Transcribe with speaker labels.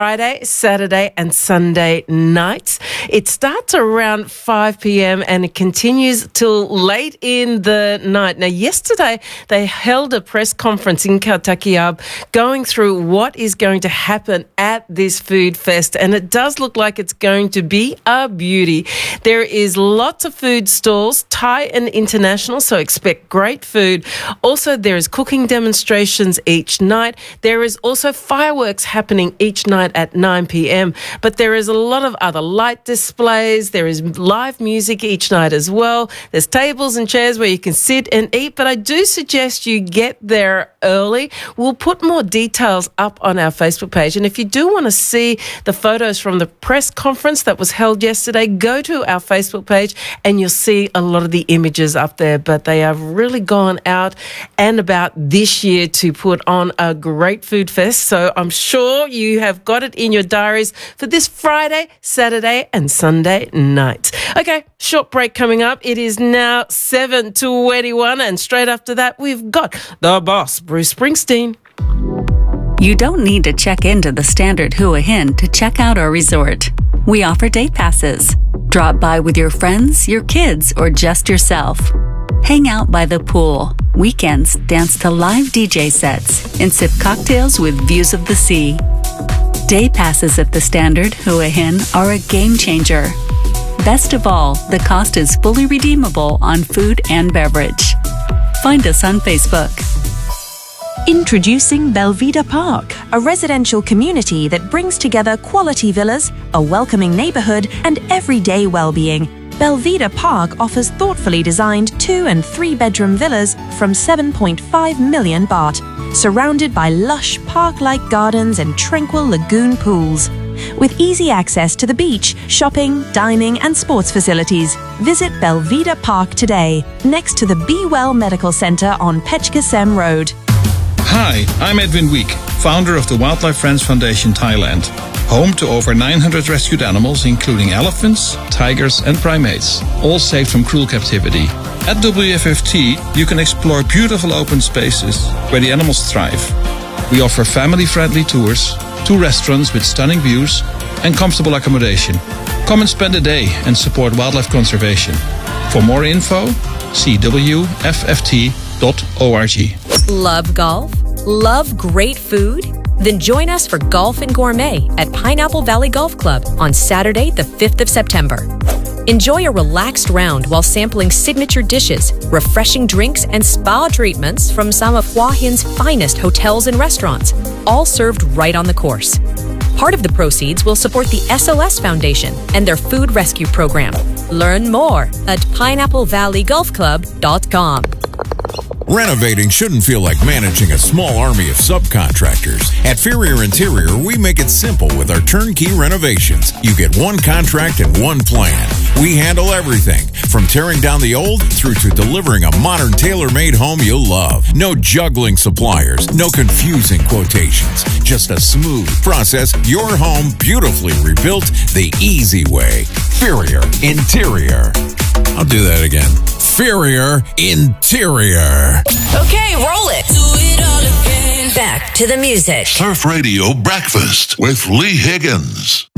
Speaker 1: Friday, Saturday and Sunday nights. It starts around 5 p.m. and it continues till late in the night. Now, yesterday they held a press conference in Kautakiab going through what is going to happen at this food fest, and it does look like it's going to be a beauty. There is lots of food stalls, Thai and international, so expect great food. Also, there is cooking demonstrations each night. There is also fireworks happening each night at 9 p.m. But there is a lot of other light displays. There is live music each night as well. There's tables and chairs where you can sit and eat, but I do suggest you get there early. We'll put more details up on our Facebook page. And if you do want to see the photos from the press conference that was held yesterday, go to our Facebook page and you'll see a lot of the images up there. But they have really gone out and about this year to put on a great food fest. So I'm sure you have got it in your diaries for this Friday, Saturday and Sunday night. Okay, short break coming up. It is now 7:21 and straight after that we've got the boss, Bruce Springsteen.
Speaker 2: You don't need to check into the Standard Hua Hin to check out our resort. We offer day passes. Drop by with your friends, your kids, or just yourself. Hang out by the pool. Weekends, dance to live DJ sets and sip cocktails with views of the sea. Day passes at the Standard Hua Hin are a game changer. Best of all, the cost is fully redeemable on food and beverage. Find us on Facebook.
Speaker 3: Introducing Belvedere Park, a residential community that brings together quality villas, a welcoming neighborhood, and everyday well-being. Belvedere Park offers thoughtfully designed 2- and 3-bedroom villas from 7.5 million baht, surrounded by lush park-like gardens and tranquil lagoon pools. With easy access to the beach, shopping, dining, and sports facilities, visit Belvedere Park today, next to the Be Well Medical Center on Pechkasem Road.
Speaker 4: Hi, I'm Edwin Week, founder of the Wildlife Friends Foundation Thailand, home to over 900 rescued animals including elephants, tigers and primates, all saved from cruel captivity. At WFFT, you can explore beautiful open spaces where the animals thrive. We offer family-friendly tours, 2 restaurants with stunning views and comfortable accommodation. Come and spend a day and support wildlife conservation. For more info, see wfft.org.
Speaker 5: Love golf? Love great food? Then join us for Golf and Gourmet at Pineapple Valley Golf Club on Saturday, the 5th of September. Enjoy a relaxed round while sampling signature dishes, refreshing drinks, and spa treatments from some of Hua Hin's finest hotels and restaurants, all served right on the course. Part of the proceeds will support the SOS Foundation and their food rescue program. Learn more at pineapplevalley.golfclub.com.
Speaker 6: Renovating shouldn't feel like managing a small army of subcontractors. At Ferrier Interior, we make it simple with our turnkey renovations. You get one contract and one plan. We handle everything, from tearing down the old through to delivering a modern tailor-made home you'll love. No juggling suppliers, no confusing quotations. Just a smooth process, your home beautifully rebuilt the easy way. Ferrier Interior. I'll do that again. Ferrier Interior.
Speaker 5: Okay, roll it. Do it all again. Back to the music.
Speaker 7: Surf Radio Breakfast with Lee Higgins.